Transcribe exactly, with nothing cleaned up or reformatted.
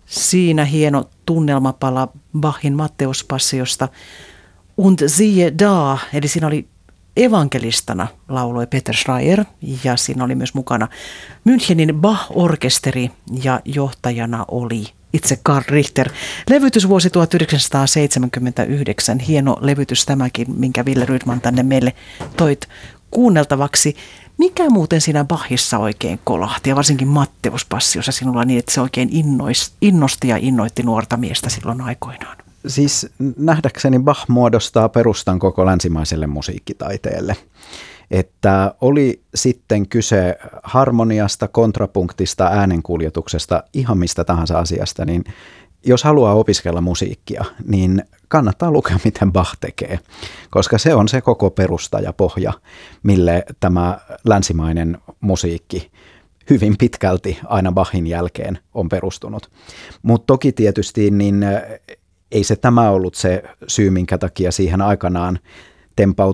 Siinä hieno tunnelmapala Bachin Matteuspassiosta. Und siehe da, eli siinä oli evankelistana lauloi Peter Schreier ja siinä oli myös mukana Münchenin Bach-orkesteri ja johtajana oli itse Karl Richter. Levytysvuosi tuhatyhdeksänsataaseitsemänkymmentäyhdeksän, hieno levytys tämäkin, minkä Wille Rydman tänne meille toit kuunneltavaksi. Mikä muuten siinä Bachissa oikein kolahti ja varsinkin Matteuspassiossa sinulla niin, että se oikein innois, innosti ja innoitti nuorta miestä silloin aikoinaan? Siis nähdäkseni Bach muodostaa perustan koko länsimaiselle musiikkitaiteelle. Että oli sitten kyse harmoniasta, kontrapunktista, äänenkuljetuksesta, ihan mistä tahansa asiasta, niin jos haluaa opiskella musiikkia, niin kannattaa lukea, miten Bach tekee, koska se on se koko perusta ja pohja, mille tämä länsimainen musiikki hyvin pitkälti aina Bachin jälkeen on perustunut. Mutta toki tietysti niin ei se tämä ollut se syy, minkä takia siihen aikanaan tempautui